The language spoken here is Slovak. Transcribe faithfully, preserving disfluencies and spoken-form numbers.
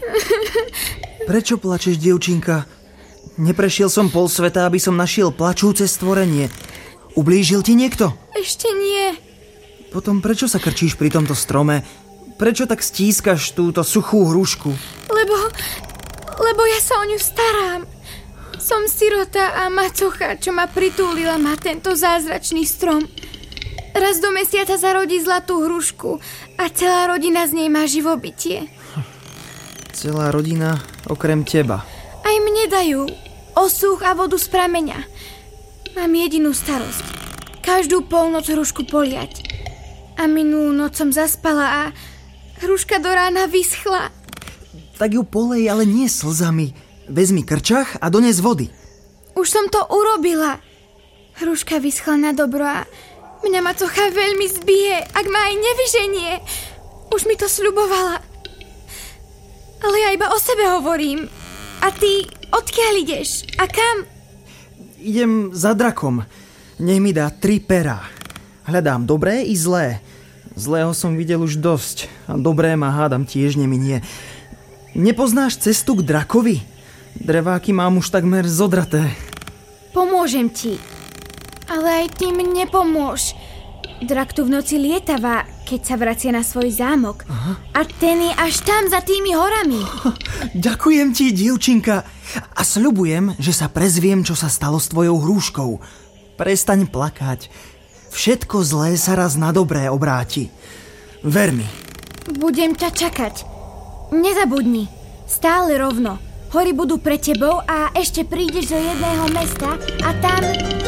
Prečo plačeš, dievčinka? Neprešiel som pol sveta, aby som našiel plačúce stvorenie. Ublížil ti niekto? Ešte nie. Potom prečo sa krčíš pri tomto strome? Prečo tak stískaš túto suchú hrušku? Lebo... Lebo ja sa o ňu starám. Som sirota a macocha, čo ma pritúlila ma tento zázračný strom. Raz do mesiaca zarodí zlatú hrušku a celá rodina z nej má živobytie. Celá rodina okrem teba. Aj mne dajú osuch a vodu z prameňa. Mám jedinú starosť. Každú polnoc hrušku poliať. A minulú noc som zaspala a hruška do rána vyschla. Tak ju polej, ale nie slzami. Vezmi krčach a dones vody. Už som to urobila. Hruška vyschla na dobro a mňa macocha veľmi zbije, ak ma aj nevyženie. Už mi to sľubovala. Ale ja iba o sebe hovorím. A ty, odkiaľ ideš? A kam? Idem za drakom. Nech mi dá tri perá. Hľadám dobré i zlé. Zlého som videl už dosť. A dobré ma hádam tiež neminie. Nepoznáš cestu k drakovi? Dreváky mám už takmer zodraté. Pomôžem ti. Ale aj ty mi nepomôž. Drak tu v noci lietava, keď sa vracia na svoj zámok. Aha. A ten je až tam za tými horami. Ďakujem ti, dievčinka. A sľubujem, že sa prezviem, čo sa stalo s tvojou hruškou. Prestaň plakať. Všetko zlé sa raz na dobré obráti. Ver mi. Budem ťa čakať. Nezabudni. Stále rovno. Hory budú pre tebou a ešte prídeš do jedného mesta a tam...